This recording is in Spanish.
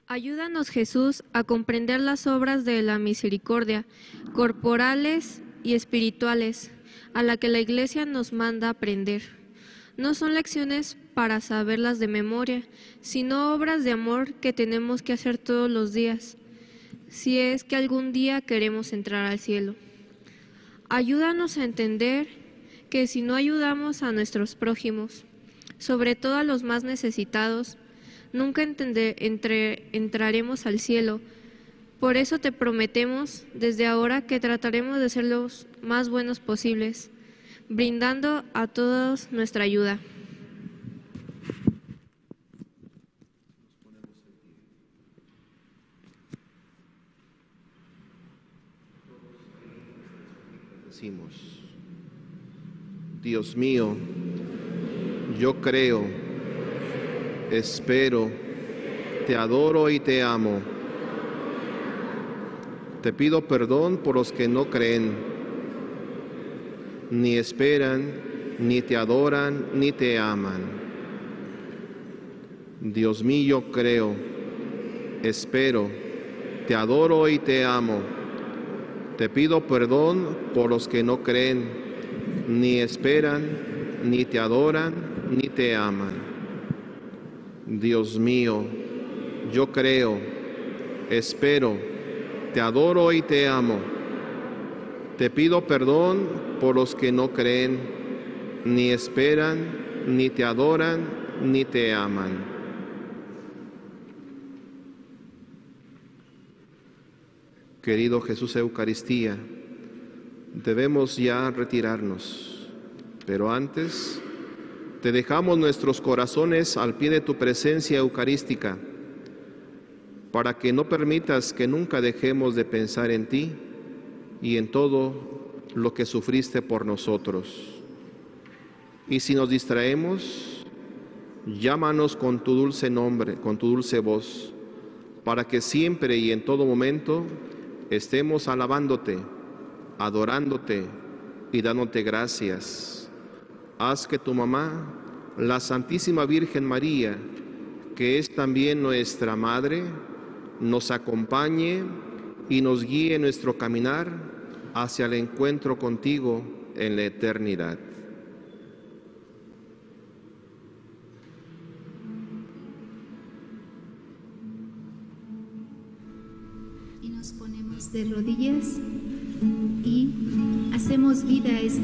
Ayúdanos, Jesús, a comprender las obras de la misericordia, corporales y espirituales, a la que la Iglesia nos manda aprender. No son lecciones para saberlas de memoria, sino obras de amor que tenemos que hacer todos los días, si es que algún día queremos entrar al cielo. Ayúdanos a entender que si no ayudamos a nuestros prójimos, sobre todo a los más necesitados, nunca entraremos al cielo. Por eso te prometemos desde ahora que trataremos de ser los más buenos posibles, brindando a todos nuestra ayuda. Decimos: Dios mío, yo creo, espero, te adoro y te amo. Te pido perdón por los que no creen, ni esperan, ni te adoran, ni te aman. Dios mío, yo creo, espero, te adoro y te amo. Te pido perdón por los que no creen, ni esperan, ni te adoran, ni te aman. Dios mío, yo creo, espero, te adoro y te amo. Te pido perdón por los que no creen, ni esperan, ni te adoran, ni te aman. Querido Jesús Eucaristía, debemos ya retirarnos, pero antes te dejamos nuestros corazones al pie de tu presencia eucarística, para que no permitas que nunca dejemos de pensar en ti y en todo lo que sufriste por nosotros. Y si nos distraemos, llámanos con tu dulce nombre, con tu dulce voz, para que siempre y en todo momento estemos alabándote, adorándote y dándote gracias. Haz que tu mamá, la Santísima Virgen María, que es también nuestra Madre, nos acompañe y nos guíe en nuestro caminar hacia el encuentro contigo en la eternidad. Y nos ponemos de rodillas y hacemos vida a esta